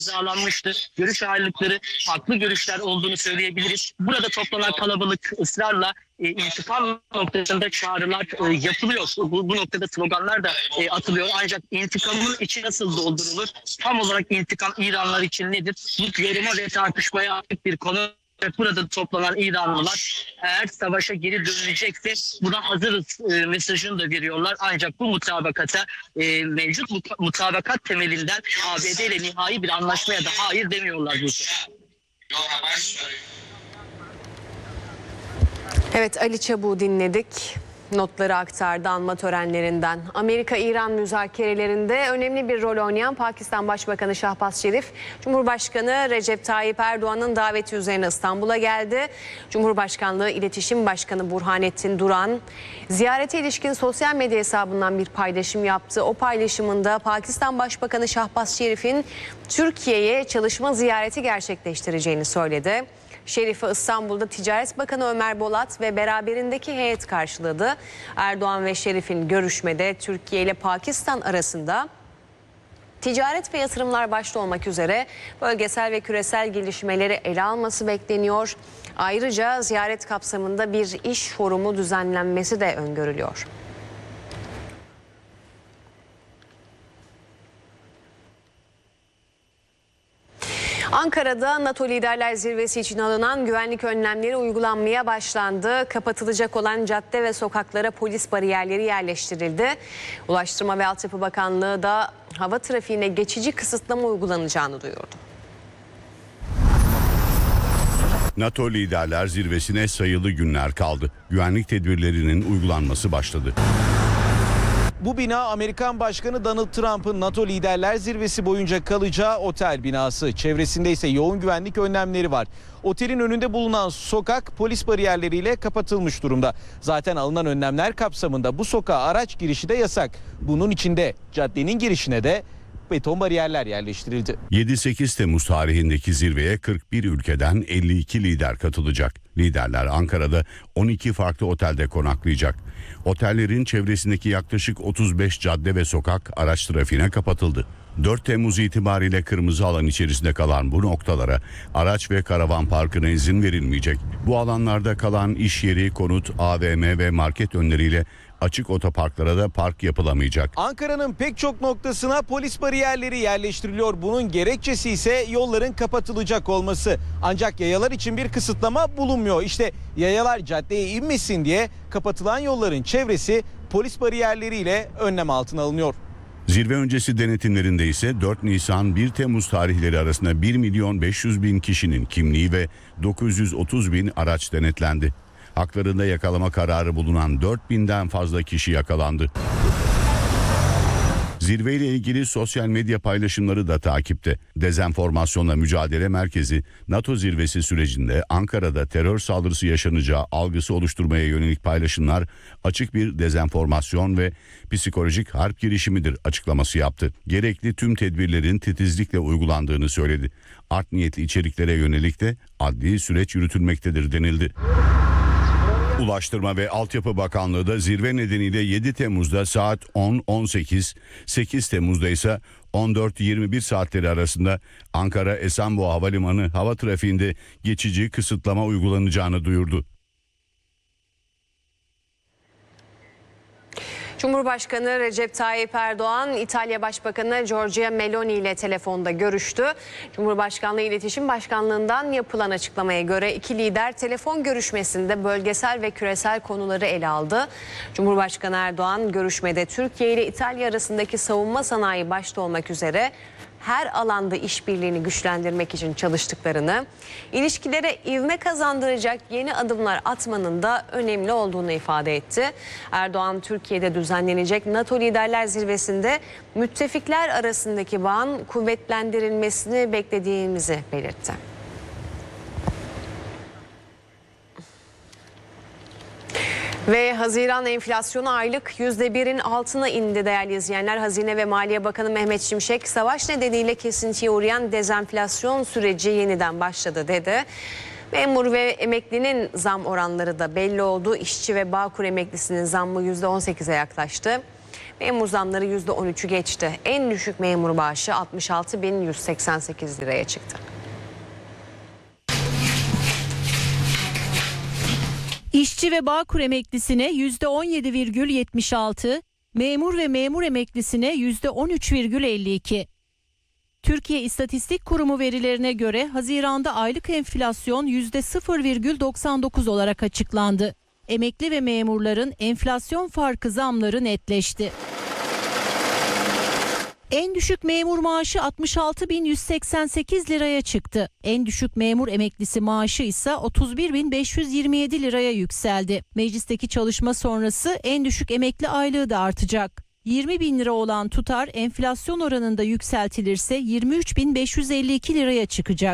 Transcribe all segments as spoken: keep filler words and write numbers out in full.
imzalanmıştı. Görüş ayrılıkları, farklı görüşler olduğunu söyleyebiliriz. Burada toplanan kalabalık ısrarla e, intikam noktasında çağrılar e, yapılıyor. Bu, bu noktada sloganlar da e, atılıyor. Ancak intikamın içi nasıl doldurulur? Tam olarak intikam İranlılar için nedir? Bu yoruma ve tartışmaya açık bir konu. Burada toplanan İranlılar eğer savaşa geri dönülecekse buna hazırız e, mesajını da veriyorlar. Ancak bu mutabakata e, mevcut mutabakat temelinden A B D ile nihai bir anlaşmaya da hayır demiyorlar bu. Evet, Ali Çabuk'u dinledik. Notları aktardı anma törenlerinden. Amerika-İran müzakerelerinde önemli bir rol oynayan Pakistan Başbakanı Şahbaz Şerif, Cumhurbaşkanı Recep Tayyip Erdoğan'ın daveti üzerine İstanbul'a geldi. Cumhurbaşkanlığı İletişim Başkanı Burhanettin Duran, ziyarete ilişkin sosyal medya hesabından bir paylaşım yaptı. O paylaşımında Pakistan Başbakanı Şahbaz Şerif'in Türkiye'ye çalışma ziyareti gerçekleştireceğini söyledi. Şerif'i İstanbul'da Ticaret Bakanı Ömer Bolat ve beraberindeki heyet karşıladı. Erdoğan ve Şerif'in görüşmede Türkiye ile Pakistan arasında ticaret ve yatırımlar başta olmak üzere bölgesel ve küresel gelişmeleri ele alması bekleniyor. Ayrıca ziyaret kapsamında bir iş forumu düzenlenmesi de öngörülüyor. Ankara'da NATO Liderler Zirvesi için alınan güvenlik önlemleri uygulanmaya başlandı. Kapatılacak olan cadde ve sokaklara polis bariyerleri yerleştirildi. Ulaştırma ve Altyapı Bakanlığı da hava trafiğine geçici kısıtlama uygulanacağını duyurdu. NATO Liderler Zirvesi'ne sayılı günler kaldı. Güvenlik tedbirlerinin uygulanması başladı. Bu bina Amerikan Başkanı Donald Trump'ın NATO Liderler Zirvesi boyunca kalacağı otel binası. Çevresinde ise yoğun güvenlik önlemleri var. Otelin önünde bulunan sokak polis bariyerleriyle kapatılmış durumda. Zaten alınan önlemler kapsamında bu sokağa araç girişi de yasak. Bunun içinde caddenin girişine de beton bariyerler yerleştirildi. yedi sekiz Temmuz tarihindeki zirveye kırk bir ülkeden elli iki lider katılacak. Liderler Ankara'da on iki farklı otelde konaklayacak. Otellerin çevresindeki yaklaşık otuz beş cadde ve sokak araç trafiğine kapatıldı. dört Temmuz itibariyle kırmızı alan içerisinde kalan bu noktalara araç ve karavan parkına izin verilmeyecek. Bu alanlarda kalan iş yeri, konut, A V M ve market önleriyle açık otoparklara da park yapılamayacak. Ankara'nın pek çok noktasına polis bariyerleri yerleştiriliyor. Bunun gerekçesi ise yolların kapatılacak olması. Ancak yayalar için bir kısıtlama bulunmuyor. İşte yayalar caddeye inmesin diye kapatılan yolların çevresi polis bariyerleriyle önlem altına alınıyor. Zirve öncesi denetimlerinde ise dört Nisan bir Temmuz tarihleri arasında bir milyon beş yüz bin kişinin kimliği ve dokuz yüz otuz bin araç denetlendi. Haklarında yakalama kararı bulunan dört binden fazla kişi yakalandı. Zirveyle ilgili sosyal medya paylaşımları da takipte. Dezenformasyonla Mücadele Merkezi, NATO zirvesi sürecinde Ankara'da terör saldırısı yaşanacağı algısı oluşturmaya yönelik paylaşımlar açık bir dezenformasyon ve psikolojik harp girişimidir açıklaması yaptı. Gerekli tüm tedbirlerin titizlikle uygulandığını söyledi. Art niyetli içeriklere yönelik de adli süreç yürütülmektedir denildi. Ulaştırma ve Altyapı Bakanlığı da zirve nedeniyle yedi Temmuz'da saat on on sekiz, sekiz Temmuz'da ise on dört yirmi bir saatleri arasında Ankara Esenboğa Havalimanı hava trafiğinde geçici kısıtlama uygulanacağını duyurdu. Cumhurbaşkanı Recep Tayyip Erdoğan, İtalya Başbakanı Giorgia Meloni ile telefonda görüştü. Cumhurbaşkanlığı İletişim Başkanlığı'ndan yapılan açıklamaya göre iki lider telefon görüşmesinde bölgesel ve küresel konuları ele aldı. Cumhurbaşkanı Erdoğan görüşmede Türkiye ile İtalya arasındaki savunma sanayi başta olmak üzere her alanda işbirliğini güçlendirmek için çalıştıklarını, ilişkilere ivme kazandıracak yeni adımlar atmanın da önemli olduğunu ifade etti. Erdoğan, Türkiye'de düzenlenecek NATO Liderler Zirvesi'nde müttefikler arasındaki bağın kuvvetlendirilmesini beklediğimizi belirtti. Ve Haziran enflasyonu aylık yüzde birin altına indi değerli izleyenler. Hazine ve Maliye Bakanı Mehmet Şimşek, savaş nedeniyle kesintiye uğrayan dezenflasyon süreci yeniden başladı dedi. Memur ve emeklinin zam oranları da belli oldu. İşçi ve Bağkur emeklisinin zammı yüzde on sekize yaklaştı. Memur zamları yüzde on üçü geçti. En düşük memur maaşı altmış altı bin yüz seksen sekiz liraya çıktı. İşçi ve Bağkur emeklisine yüzde on yedi virgül yetmiş altı, memur ve memur emeklisine yüzde on üç virgül elli iki. Türkiye İstatistik Kurumu verilerine göre Haziran'da aylık enflasyon yüzde sıfır virgül doksan dokuz olarak açıklandı. Emekli ve memurların enflasyon farkı zamları netleşti. En düşük memur maaşı altmış altı bin yüz seksen sekiz liraya çıktı. En düşük memur emeklisi maaşı ise otuz bir bin beş yüz yirmi yedi liraya yükseldi. Meclisteki çalışma sonrası en düşük emekli aylığı da artacak. yirmi bin lira olan tutar enflasyon oranında yükseltilirse yirmi üç bin beş yüz elli iki liraya çıkacak.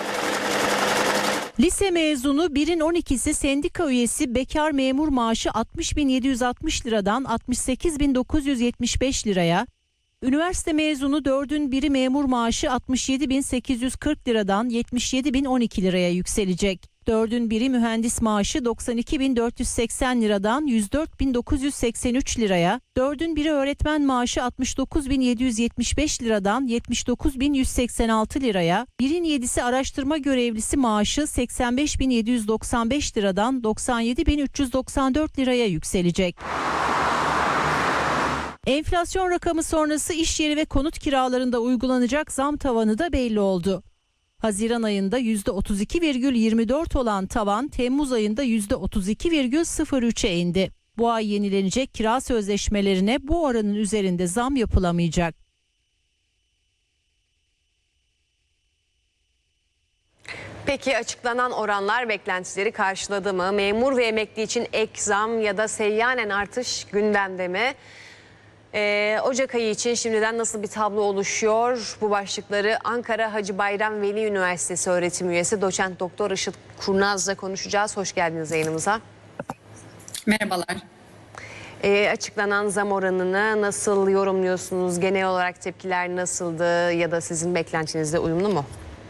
Lise mezunu birin on ikisi sendika üyesi bekar memur maaşı altmış bin yedi yüz altmış liradan altmış sekiz bin dokuz yüz yetmiş beş liraya, üniversite mezunu dördün biri memur maaşı altmış yedi bin sekiz yüz kırk liradan yetmiş yedi bin on iki liraya yükselecek. Dördün biri mühendis maaşı doksan iki bin dört yüz seksen liradan yüz dört bin dokuz yüz seksen üç liraya, dördün biri öğretmen maaşı altmış dokuz bin yedi yüz yetmiş beş liradan yetmiş dokuz bin yüz seksen altı liraya, birin yedisi araştırma görevlisi maaşı seksen beş bin yedi yüz doksan beş liradan doksan yedi bin üç yüz doksan dört liraya yükselecek. Enflasyon rakamı sonrası iş yeri ve konut kiralarında uygulanacak zam tavanı da belli oldu. Haziran ayında yüzde otuz iki virgül yirmi dört olan tavan Temmuz ayında yüzde otuz iki virgül sıfır üçe indi. Bu ay yenilenecek kira sözleşmelerine bu oranın üzerinde zam yapılamayacak. Peki açıklanan oranlar beklentileri karşıladı mı? Memur ve emekli için ek zam ya da seyyanen artış gündemde mi? Ee, Ocak ayı için şimdiden nasıl bir tablo oluşuyor? Bu başlıkları Ankara Hacı Bayram Veli Üniversitesi öğretim üyesi doçent doktor Işıl Kurnaz'la konuşacağız. Hoş geldiniz yayınımıza. Merhabalar. Ee, açıklanan zam oranını nasıl yorumluyorsunuz? Genel olarak tepkiler nasıldı ya da sizin beklentinizle uyumlu mu?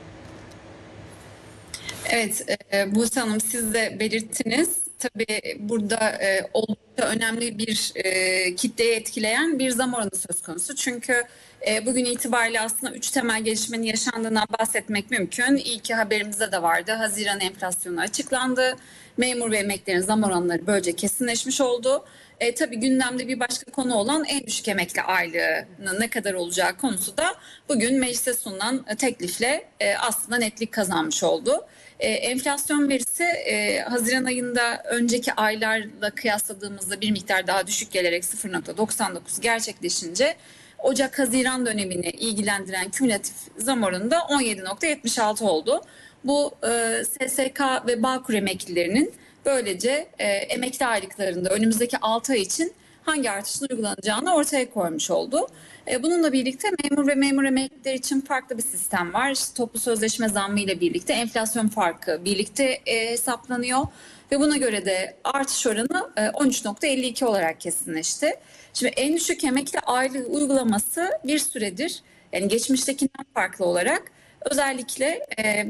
Evet, e, Buse Hanım siz de belirttiniz. Tabii burada e, oldukça önemli bir e, kitleyi etkileyen bir zam oranı söz konusu. Çünkü e, bugün itibariyle aslında üç temel gelişmenin yaşandığından bahsetmek mümkün. İlki haberimizde de vardı. Haziran enflasyonu açıklandı. Memur ve emeklilerin zam oranları böylece kesinleşmiş oldu. E, tabii gündemde bir başka konu olan en düşük emekli aylığının ne kadar olacağı konusu da bugün meclise sunulan teklifle e, aslında netlik kazanmış oldu. E, enflasyon verisi e, Haziran ayında önceki aylarla kıyasladığımızda bir miktar daha düşük gelerek sıfır virgül doksan dokuz gerçekleşince Ocak-Haziran dönemini ilgilendiren kümülatif zam oranı da on yedi virgül yetmiş altı oldu. Bu e, S S K ve Bağkur emeklilerinin böylece e, emekli aylıklarında önümüzdeki altı ay için hangi artışın uygulanacağını ortaya koymuş oldu. E, bununla birlikte memur ve memur emekliler için farklı bir sistem var. İşte toplu sözleşme zammı ile birlikte enflasyon farkı birlikte e, hesaplanıyor ve buna göre de artış oranı e, on üç virgül elli iki olarak kesinleşti. Şimdi en düşük emekli aylığı uygulaması bir süredir, yani geçmiştekinden farklı olarak özellikle e,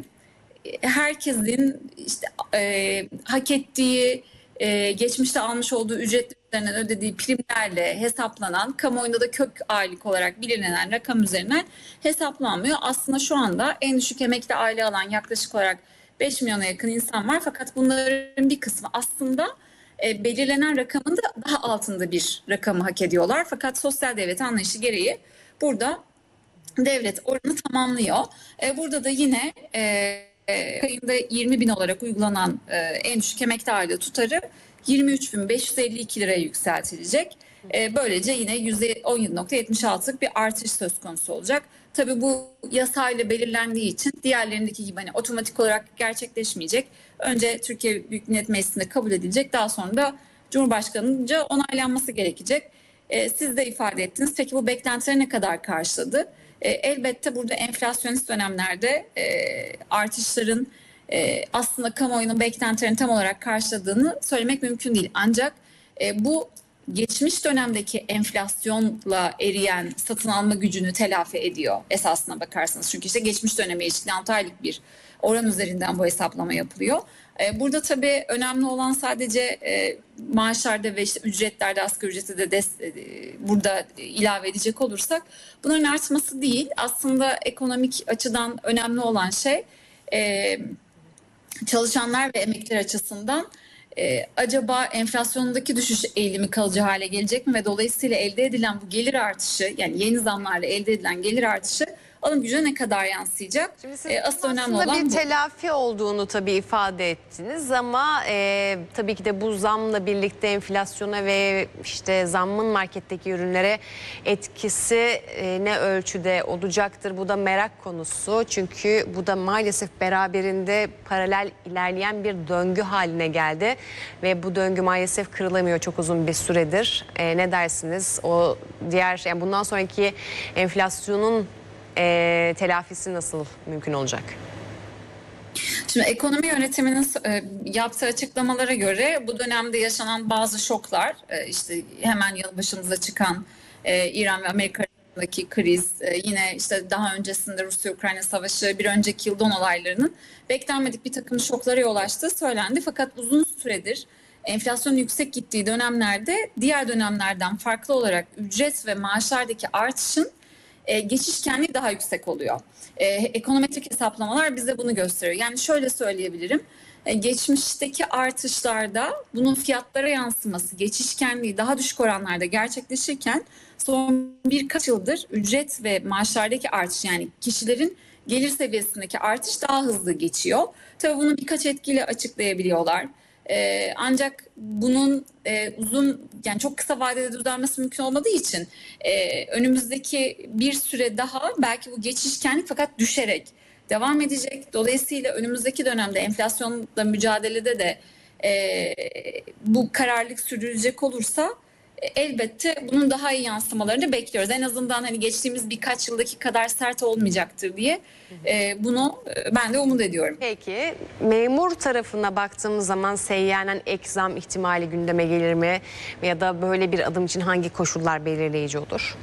herkesin işte e, hak ettiği, e, geçmişte almış olduğu ücretler üzerinden ödediği primlerle hesaplanan, kamuoyunda da kök aylık olarak bilinen rakam üzerinden hesaplanmıyor. Aslında şu anda en düşük emekli aylığı alan yaklaşık olarak beş milyona yakın insan var. Fakat bunların bir kısmı aslında e, belirlenen rakamın da daha altında bir rakamı hak ediyorlar. Fakat sosyal devlet anlayışı gereği burada devlet oranı tamamlıyor. E, burada da yine e, ayında yirmi bin olarak uygulanan e, en düşük emekli aylığı tutarı yirmi üç bin beş yüz elli iki liraya yükseltilecek. E, böylece yine yüzde on yedi virgül yetmiş altılık bir artış söz konusu olacak. Tabii bu yasayla belirlendiği için diğerlerindeki gibi hani otomatik olarak gerçekleşmeyecek. Önce Türkiye Büyük Millet Meclisi'nde kabul edilecek, daha sonra da Cumhurbaşkanı'nca onaylanması gerekecek. E, siz de ifade ettiniz. Peki bu beklentileri ne kadar karşıladı? E, elbette burada enflasyonist dönemlerde e, artışların e, aslında kamuoyunun beklentilerini tam olarak karşıladığını söylemek mümkün değil. Ancak e, bu geçmiş dönemdeki enflasyonla eriyen satın alma gücünü telafi ediyor esasına bakarsanız. Çünkü işte geçmiş döneme ilişkin altı aylık bir oran üzerinden bu hesaplama yapılıyor. Burada tabii önemli olan sadece maaşlarda ve işte ücretlerde, asgari ücreti de des- burada ilave edecek olursak bunların artması değil. Aslında ekonomik açıdan önemli olan şey çalışanlar ve emekliler açısından Ee, acaba enflasyondaki düşüş eğilimi kalıcı hale gelecek mi ve dolayısıyla elde edilen bu gelir artışı, yani yeni zamlarla elde edilen gelir artışı alım gücüne ne kadar yansıyacak? Ee, Asıl önemli aslında olan bir bu. telafi olduğunu tabii ifade ettiniz ama e, tabii ki de bu zamla birlikte enflasyona ve işte zammın marketteki ürünlere etkisi e, ne ölçüde olacaktır? Bu da merak konusu. Çünkü bu da maalesef beraberinde paralel ilerleyen bir döngü haline geldi ve bu döngü maalesef kırılamıyor çok uzun bir süredir. E, ne dersiniz? O diğer, yani bundan sonraki enflasyonun E, telafisi nasıl mümkün olacak? Şimdi ekonomi yönetiminin e, yaptığı açıklamalara göre bu dönemde yaşanan bazı şoklar, e, işte hemen yanı başımıza çıkan e, İran ve Amerika arasındaki kriz, e, yine işte daha öncesinde Rusya-Ukrayna savaşı, bir önceki yıl don olaylarının beklenmedik bir takım şoklara yol açtığı söylendi. Fakat uzun süredir enflasyonun yüksek gittiği dönemlerde diğer dönemlerden farklı olarak ücret ve maaşlardaki artışın E, geçişkenliği daha yüksek oluyor. E, ekonometrik hesaplamalar bize bunu gösteriyor. Yani şöyle söyleyebilirim. E, geçmişteki artışlarda bunun fiyatlara yansıması, geçişkenliği daha düşük oranlarda gerçekleşirken son birkaç yıldır ücret ve maaşlardaki artış, yani kişilerin gelir seviyesindeki artış daha hızlı geçiyor. Tabii bunu birkaç etkiyle açıklayabiliyorlar. Ee, ancak bunun e, uzun, yani çok kısa vadede düzelmesi mümkün olmadığı için e, önümüzdeki bir süre daha belki bu geçişkenlik fakat düşerek devam edecek. Dolayısıyla önümüzdeki dönemde enflasyonla mücadelede de e, bu kararlılık sürdürülecek olursa e, elbette bunun daha iyi yansımalarını bekliyoruz. En azından hani geçtiğimiz birkaç yıldaki kadar sert olmayacaktır diye e, bunu e, ben de umut ediyorum. Peki memur tarafına baktığımız zaman seyyanen ek zam ihtimali gündeme gelir mi? Ya da böyle bir adım için hangi koşullar belirleyici olur?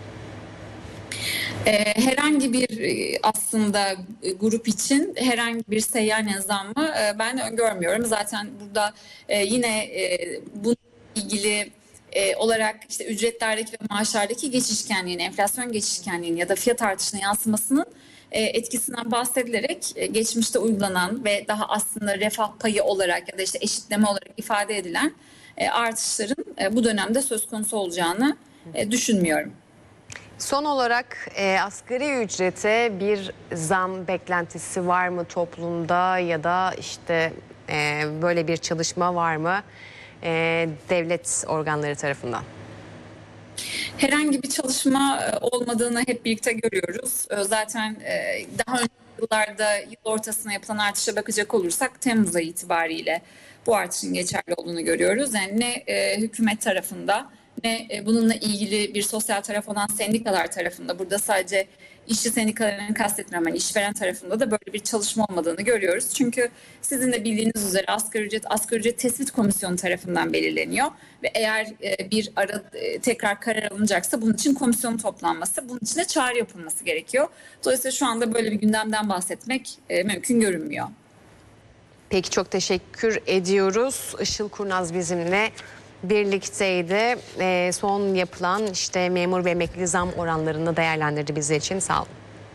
Ee, herhangi bir aslında grup için herhangi bir seyyanen zammı e, ben öngörmüyorum. Zaten burada e, yine e, bununla ilgili e, olarak işte ücretlerdeki ve maaşlardaki geçişkenliğin, enflasyon geçişkenliğinin ya da fiyat artışına yansımasının e, etkisinden bahsedilerek e, geçmişte uygulanan ve daha aslında refah payı olarak ya da işte eşitleme olarak ifade edilen e, artışların e, bu dönemde söz konusu olacağını e, düşünmüyorum. Son olarak e, asgari ücrete bir zam beklentisi var mı toplumda ya da işte e, böyle bir çalışma var mı e, devlet organları tarafından? Herhangi bir çalışma olmadığını hep birlikte görüyoruz. Zaten daha önceki yıllarda yıl ortasına yapılan artışa bakacak olursak Temmuz ayı itibariyle bu artışın geçerli olduğunu görüyoruz. Yani ne hükümet tarafında ne bununla ilgili bir sosyal taraf olan sendikalar tarafında, burada sadece işçi sendikalarını kastetmiyorum, yani işveren tarafında da böyle bir çalışma olmadığını görüyoruz. Çünkü sizin de bildiğiniz üzere asgari ücret asgari ücret tespit komisyonu tarafından belirleniyor ve eğer bir ara tekrar karar alınacaksa bunun için komisyonun toplanması, bunun için de çağrı yapılması gerekiyor. Dolayısıyla şu anda böyle bir gündemden bahsetmek mümkün görünmüyor. Peki, çok teşekkür ediyoruz. Işıl Kurnaz bizimle birlikteydi. E, son yapılan işte memur ve emekli zam oranlarını değerlendirdi bizler için. Sağ olun.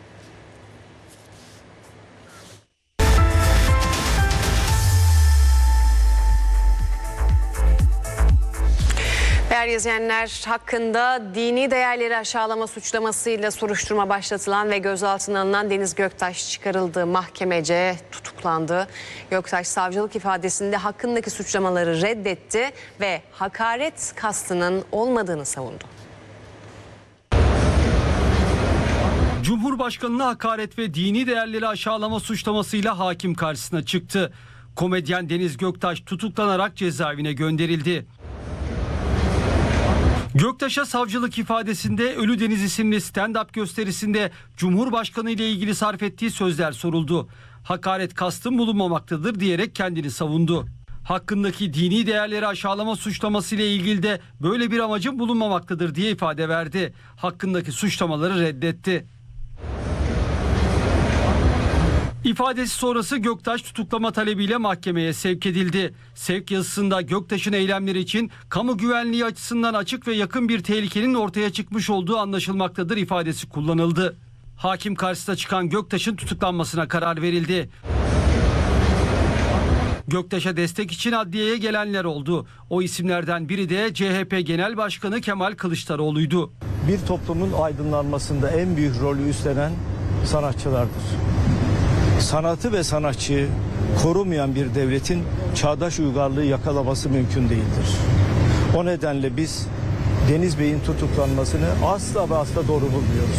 Değerli izleyenler, hakkında dini değerleri aşağılama suçlamasıyla soruşturma başlatılan ve gözaltına alınan Deniz Göktaş çıkarıldı. Mahkemece tutuklandı. Göktaş savcılık ifadesinde hakkındaki suçlamaları reddetti ve hakaret kastının olmadığını savundu. Cumhurbaşkanına hakaret ve dini değerleri aşağılama suçlamasıyla hakim karşısına çıktı. Komedyen Deniz Göktaş tutuklanarak cezaevine gönderildi. Göktaş'a savcılık ifadesinde Ölü Deniz isimli stand-up gösterisinde Cumhurbaşkanı ile ilgili sarf ettiği sözler soruldu. Hakaret kastım bulunmamaktadır diyerek kendini savundu. Hakkındaki dini değerleri aşağılama suçlaması ile ilgili de böyle bir amacın bulunmamaktadır diye ifade verdi. Hakkındaki suçlamaları reddetti. İfadesi sonrası Göktaş tutuklama talebiyle mahkemeye sevk edildi. Sevk yazısında Göktaş'ın eylemleri için kamu güvenliği açısından açık ve yakın bir tehlikenin ortaya çıkmış olduğu anlaşılmaktadır ifadesi kullanıldı. Hakim karşısına çıkan Göktaş'ın tutuklanmasına karar verildi. Göktaş'a destek için adliyeye gelenler oldu. O isimlerden biri de C H P Genel Başkanı Kemal Kılıçdaroğlu'ydu. Bir toplumun aydınlanmasında en büyük rolü üstlenen sanatçılardır. Sanatı ve sanatçıyı korumayan bir devletin çağdaş uygarlığı yakalaması mümkün değildir. O nedenle biz Deniz Bey'in tutuklanmasını asla ve asla doğru bulmuyoruz.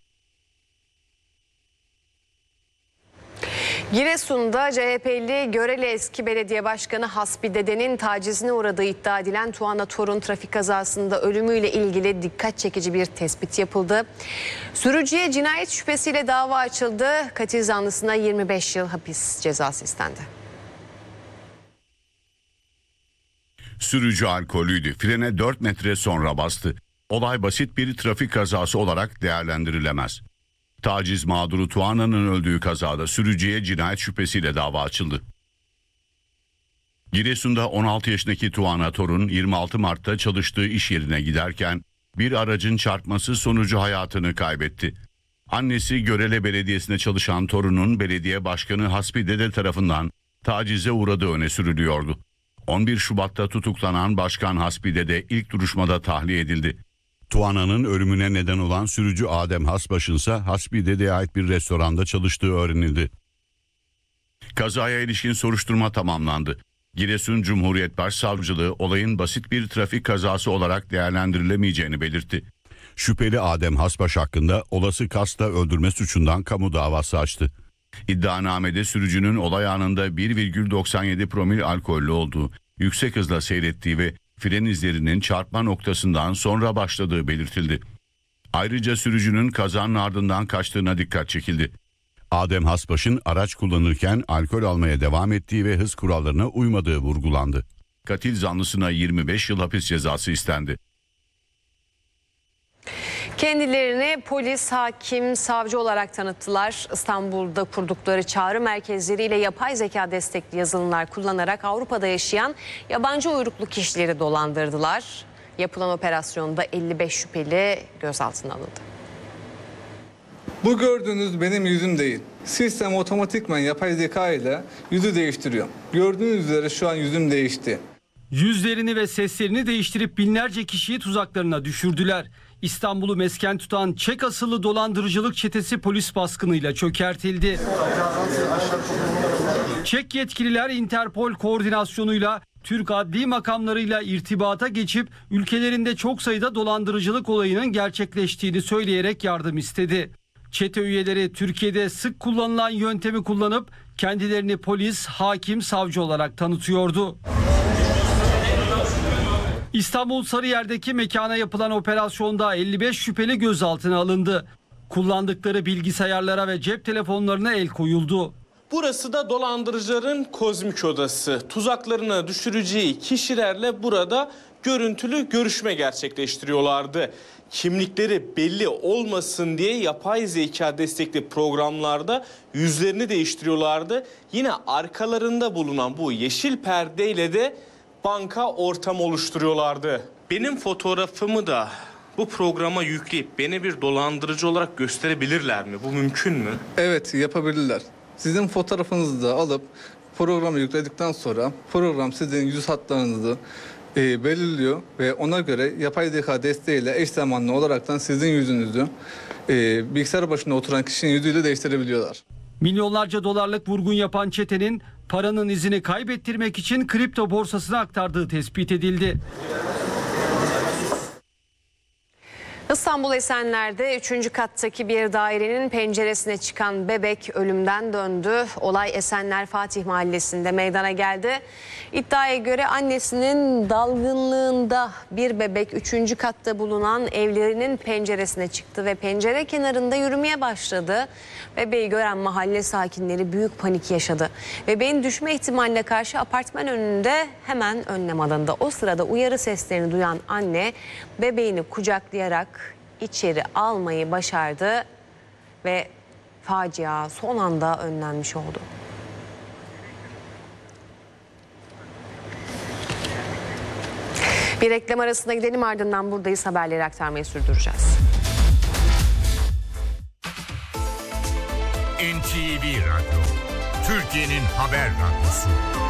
Giresun'da C H P'li Görele eski belediye başkanı Hasbi Dede'nin tacizine uğradığı iddia edilen Tuana Torun trafik kazasında ölümüyle ilgili dikkat çekici bir tespit yapıldı. Sürücüye cinayet şüphesiyle dava açıldı. Katil zanlısına yirmi beş yıl hapis cezası istendi. Sürücü alkollüydü. Frene dört metre sonra bastı. Olay basit bir trafik kazası olarak değerlendirilemez. Taciz mağduru Tuana'nın öldüğü kazada sürücüye cinayet şüphesiyle dava açıldı. Giresun'da on altı yaşındaki Tuana Torun yirmi altı Mart'ta çalıştığı iş yerine giderken bir aracın çarpması sonucu hayatını kaybetti. Annesi Görele Belediyesi'nde çalışan Torun'un belediye başkanı Hasbi Dede tarafından tacize uğradığı öne sürülüyordu. on bir Şubat'ta tutuklanan Başkan Hasbi Dede ilk duruşmada tahliye edildi. Tuana'nın ölümüne neden olan sürücü Adem Hasbaş'ın ise Hasbi Dede'ye ait bir restoranda çalıştığı öğrenildi. Kazaya ilişkin soruşturma tamamlandı. Giresun Cumhuriyet Başsavcılığı olayın basit bir trafik kazası olarak değerlendirilemeyeceğini belirtti. Şüpheli Adem Hasbaş hakkında olası kasta öldürme suçundan kamu davası açtı. İddianamede sürücünün olay anında bir virgül doksan yedi promil alkollü olduğu, yüksek hızla seyrettiği ve fren izlerinin çarpma noktasından sonra başladığı belirtildi. Ayrıca sürücünün kazanın ardından kaçtığına dikkat çekildi. Adem Hasbaş'ın araç kullanırken alkol almaya devam ettiği ve hız kurallarına uymadığı vurgulandı. Katil zanlısına yirmi beş yıl hapis cezası istendi. Kendilerini polis, hakim, savcı olarak tanıttılar. İstanbul'da kurdukları çağrı merkezleriyle yapay zeka destekli yazılımlar kullanarak Avrupa'da yaşayan yabancı uyruklu kişileri dolandırdılar. Yapılan operasyonda elli beş şüpheli gözaltına alındı. Bu gördüğünüz benim yüzüm değil. Sistem otomatikman yapay zeka ile yüzü değiştiriyor. Gördüğünüz üzere şu an yüzüm değişti. Yüzlerini ve seslerini değiştirip binlerce kişiyi tuzaklarına düşürdüler. İstanbul'u mesken tutan Çek asıllı dolandırıcılık çetesi polis baskınıyla çökertildi. Çek yetkililer Interpol koordinasyonuyla Türk adli makamlarıyla irtibata geçip ülkelerinde çok sayıda dolandırıcılık olayının gerçekleştiğini söyleyerek yardım istedi. Çete üyeleri Türkiye'de sık kullanılan yöntemi kullanıp kendilerini polis, hakim, savcı olarak tanıtıyordu. İstanbul Sarıyer'deki mekana yapılan operasyonda elli beş şüpheli gözaltına alındı. Kullandıkları bilgisayarlara ve cep telefonlarına el koyuldu. Burası da dolandırıcıların kozmik odası. Tuzaklarına düşüreceği kişilerle burada görüntülü görüşme gerçekleştiriyorlardı. Kimlikleri belli olmasın diye yapay zeka destekli programlarda yüzlerini değiştiriyorlardı. Yine arkalarında bulunan bu yeşil perdeyle de banka ortamı oluşturuyorlardı. Benim fotoğrafımı da bu programa yükleyip beni bir dolandırıcı olarak gösterebilirler mi? Bu mümkün mü? Evet, yapabilirler. Sizin fotoğrafınızı da alıp programa yükledikten sonra program sizin yüz hatlarınızı e, belirliyor ve ona göre yapay zeka desteğiyle eş zamanlı olaraktan sizin yüzünüzü e, bilgisayar başında oturan kişinin yüzüyle değiştirebiliyorlar. Milyonlarca dolarlık vurgun yapan çetenin paranın izini kaybettirmek için kripto borsasına aktardığı tespit edildi. İstanbul İstanbul Esenler'de üçüncü kattaki bir dairenin penceresine çıkan bebek ölümden döndü. Olay Esenler Fatih Mahallesi'nde meydana geldi. İddiaya göre annesinin dalgınlığında bir bebek üçüncü katta bulunan evlerinin penceresine çıktı ve pencere kenarında yürümeye başladı. Bebeği gören mahalle sakinleri büyük panik yaşadı. Bebeğin düşme ihtimaline karşı apartman önünde hemen önlem alındı. O sırada uyarı seslerini duyan anne bebeğini kucaklayarak içeri almayı başardı ve facia son anda önlenmiş oldu. Bir reklam arasına gidelim, ardından buradayız, haberleri aktarmayı sürdüreceğiz. N T V Radyo, Türkiye'nin haber radyosu.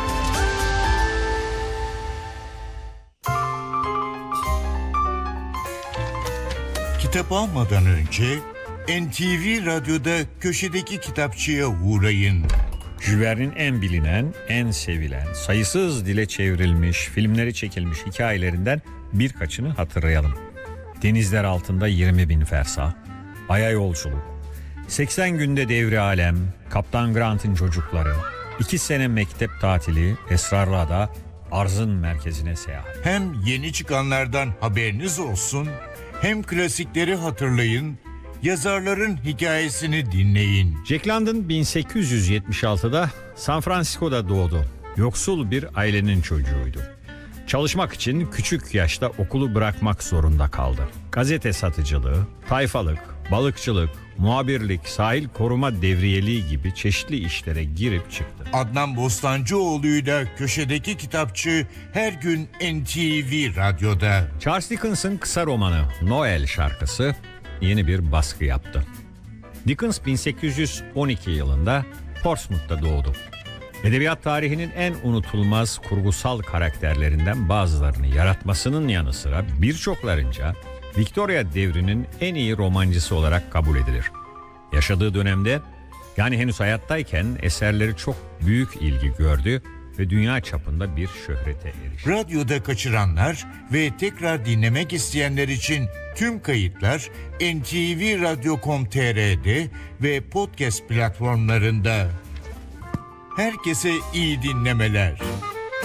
Kitap almadan önce N T V Radyo'da köşedeki kitapçıya uğrayın. Jules Verne'in en bilinen, en sevilen, sayısız dile çevrilmiş, filmleri çekilmiş hikayelerinden birkaçını hatırlayalım. Denizler altında yirmi bin fersah, Ay'a yolculuk, seksen günde devri alem, Kaptan Grant'ın çocukları, iki sene mektep tatili, Esrarlı Ada, Arzın merkezine seyahat. Hem yeni çıkanlardan haberiniz olsun, hem klasikleri hatırlayın, yazarların hikayesini dinleyin. Jack London bin sekiz yüz yetmiş altıda San Francisco'da doğdu. Yoksul bir ailenin çocuğuydu. Çalışmak için küçük yaşta okulu bırakmak zorunda kaldı. Gazete satıcılığı, tayfalık, balıkçılık, muhabirlik, sahil koruma devriyeliği gibi çeşitli işlere girip çıktı. Adnan Bostancıoğlu'yla köşedeki kitapçı her gün N T V Radyo'da. Charles Dickens'ın kısa romanı Noel şarkısı yeni bir baskı yaptı. Dickens bin sekiz yüz on iki yılında Portsmouth'ta doğdu. Edebiyat tarihinin en unutulmaz kurgusal karakterlerinden bazılarını yaratmasının yanı sıra birçoklarınca Victoria devrinin en iyi romancısı olarak kabul edilir. Yaşadığı dönemde, yani henüz hayattayken eserleri çok büyük ilgi gördü ve dünya çapında bir şöhrete erişti. Radyoda kaçıranlar ve tekrar dinlemek isteyenler için tüm kayıtlar N T V Radyo nokta com nokta t r'de ve podcast platformlarında. Herkese iyi dinlemeler.